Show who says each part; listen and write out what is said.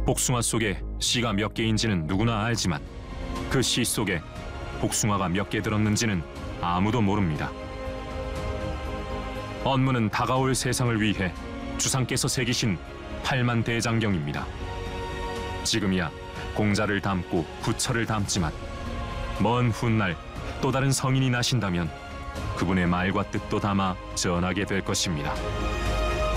Speaker 1: 복숭아 속에 씨가 몇 개인지는 누구나 알지만 그 씨 속에 복숭아가 몇 개 들었는지는 아무도 모릅니다. 언문은 다가올 세상을 위해 주상께서 새기신 8만 대장경입니다. 지금이야 공자를 닮고 부처를 닮지만 먼 훗날 또 다른 성인이 나신다면 그분의 말과 뜻도 담아 전하게 될 것입니다.